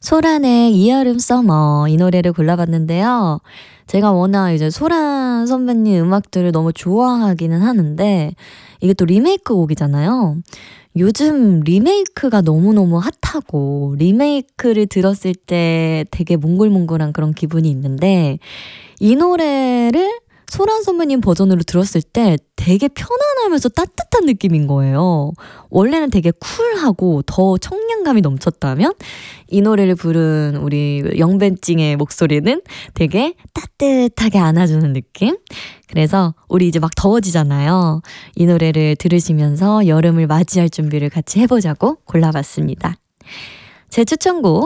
소란의 이여름 서머 이 노래를 골라봤는데요. 제가 워낙 이제 소란 선배님 음악들을 너무 좋아하기는 하는데 이게 또 리메이크 곡이잖아요. 요즘 리메이크가 너무너무 핫하고 리메이크를 들었을 때 되게 몽글몽글한 그런 기분이 있는데 이 노래를 소란 선배님 버전으로 들었을 때 되게 편안하면서 따뜻한 느낌인 거예요. 원래는 되게 쿨하고 더 청량감이 넘쳤다면 이 노래를 부른 우리 영벤찡의 목소리는 되게 따뜻하게 안아주는 느낌? 그래서 우리 이제 막 더워지잖아요. 이 노래를 들으시면서 여름을 맞이할 준비를 같이 해보자고 골라봤습니다. 제 추천곡